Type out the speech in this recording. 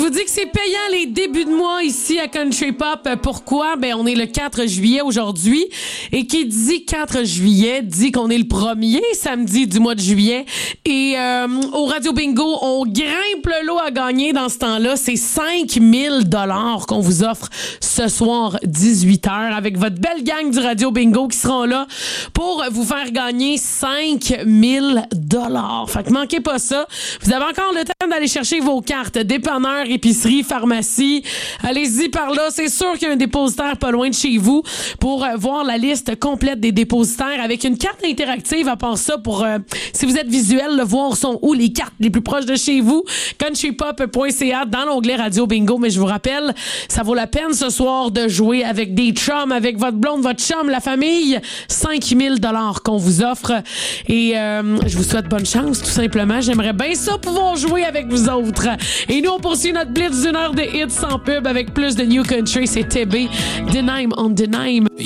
vous dis que c'est payant les débuts de mois ici à Country Pop. Pourquoi? Ben, on est le 4 juillet aujourd'hui. Et qui dit 4 juillet dit qu'on est le premier samedi du mois de juillet. Et au Radio Bingo, on grimpe le lot à gagner dans ce temps-là. C'est 5 000 $ qu'on vous offre ce soir, 18h, avec votre belle gang du Radio Bingo qui seront là pour vous faire gagner 5 000 $. Fait que manquez pas ça. Vous avez encore le temps d'aller chercher vos cartes. Dépanneur, épicerie, pharmacie. Allez-y par là. C'est sûr qu'il y a un dépositaire pas loin de chez vous pour voir la liste complète des dépositaires avec une carte interactive à part ça pour, si vous êtes visuel, le voir sont où les cartes les plus proches de chez vous. countrypop.ca dans l'onglet Radio Bingo. Mais je vous rappelle, ça vaut la peine ce soir de jouer avec des chums, avec votre blonde, votre chum, la famille. 5 000 $ qu'on vous offre. Et je vous souhaite bonne chance, tout simplement. J'aimerais bien ça pouvoir jouer avec vous autres. Et nous, on poursuit notre blitz d'une heure de hits sans pub avec plus de New Country. C'est TB, Denime on Denime.